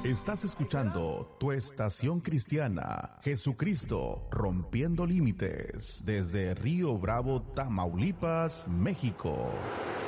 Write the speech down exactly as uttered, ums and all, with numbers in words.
Estás escuchando tu estación cristiana, Jesucristo Rompiendo Límites, desde Río Bravo, Tamaulipas, México.